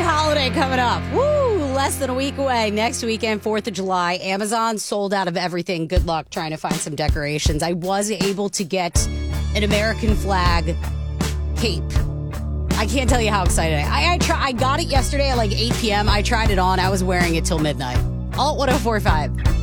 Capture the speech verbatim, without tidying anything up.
holiday coming up. Woo! Less than a week away. Next weekend, fourth of July. Amazon sold out of everything. Good luck trying to find some decorations. I was able to get an American flag cape. I can't tell you how excited I I, I, try, I got it yesterday at like eight p.m. I tried it on. I was wearing it till midnight. Alt one oh four point five.